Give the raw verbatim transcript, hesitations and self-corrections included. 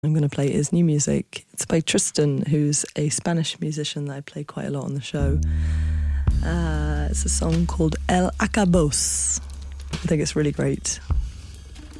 I'm going to play his new music. It's by Tristan, who's a Spanish musician that I play quite a lot on the show. Uh, it's a song called El Acabos. I think it's really great.